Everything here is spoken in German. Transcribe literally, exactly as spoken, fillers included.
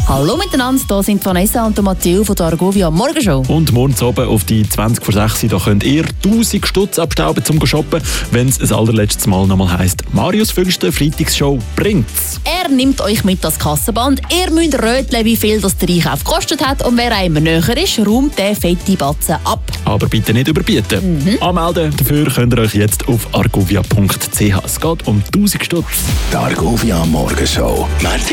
Hallo miteinander, hier sind Vanessa und Matteo von der Argovia Morgenshow. Und morgen oben auf die zwanzig vor sechs da könnt ihr tausend Stutz abstauben zum Shoppen, wenn es das allerletzte Mal nochmal heisst, Marius Pfingsten Freitagsshow bringt's. Er nimmt euch mit das Kassenband. Ihr müsst röteln, wie viel das der Einkauf gekostet hat. Und wer einem näher ist, räumt den fette Batzen ab. Aber bitte nicht überbieten. Mhm. Anmelden dafür könnt ihr euch jetzt auf argovia punkt c h. Es geht um tausend Stutz. Die Argovia Morgenshow.